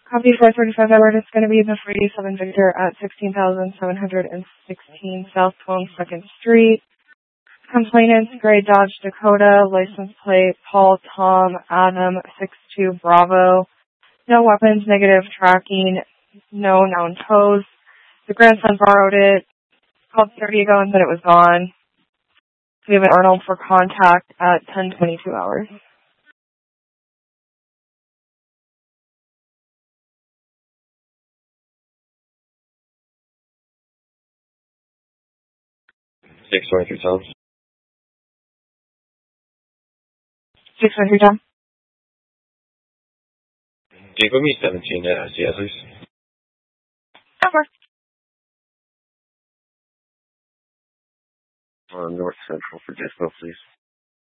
Copy 435 Edward. It's going to be the 387 Victor at 16,716 South 22nd Street. Complainants, Gray Dodge Dakota, license plate, Paul Tom Adam 62 Bravo. No weapons, negative tracking, no known tows. The grandson borrowed it, called 30 ago and said it was gone. We have an Arnold for contact at 10:22 hours. Six 23 Tom. 623 Tom. Can you put me 17 at SCS, please? Over. North Central for Dispo, please.